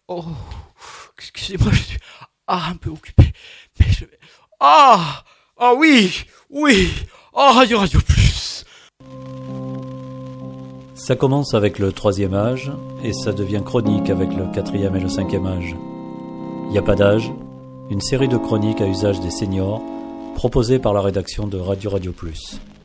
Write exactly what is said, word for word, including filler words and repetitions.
Oh, excusez-moi, je suis ah, un peu occupé. Mais je vais... Ah Ah oui Oui Ah, Radio Radio Plus. Ça commence avec le troisième âge et ça devient chronique avec le quatrième et le cinquième âge. Il n'y a pas d'âge, une série de chroniques à usage des seniors proposées par la rédaction de Radio Radio Plus.